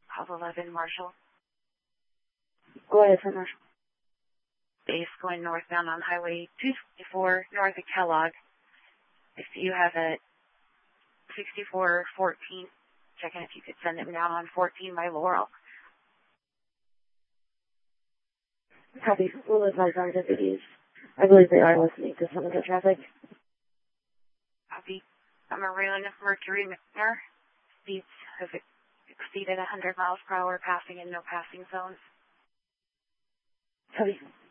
Call 11 Marshall. Go ahead, sir, Marshall. Base going northbound on Highway 264 north of Kellogg. If you have a 6414, checking if you could send them down on 14 by Laurel. Copy. We'll advise our deputies. I believe they are listening to some of the traffic. Copy. A Maroon Mercury McNair. Speeds have exceeded 100 miles per hour, passing in no passing zones. Copy.